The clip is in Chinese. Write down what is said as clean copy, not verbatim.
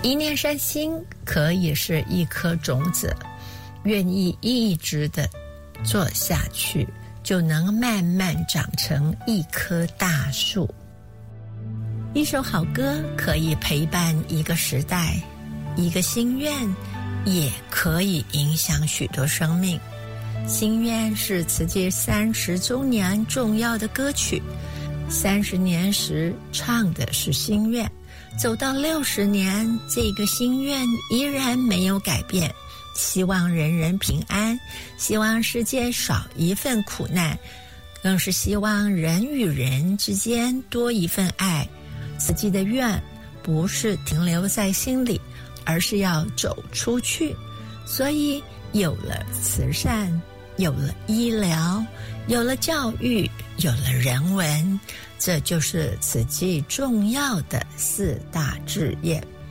一念善心可以是一颗种子，愿意一直的做下去，就能慢慢长成一棵大树。一首好歌可以陪伴一个时代，一个心愿也可以影响许多生命。心愿是慈济30周年重要的歌曲，30年时唱的是心愿，走到60年，这个心愿依然没有改变，希望人人平安，希望世界少一份苦难，更是希望人与人之间多一份爱。慈济的愿不是停留在心里，而是要走出去。所以有了慈善，有了医疗，有了教育，有了人文，这就是慈济重要的4大志业。